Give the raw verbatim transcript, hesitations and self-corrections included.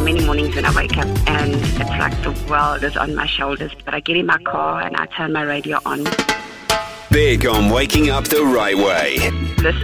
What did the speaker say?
many mornings when I wake up and it's like the world is on my shoulders. But I get in my car and I turn my radio on. Big on waking up the right way. Listen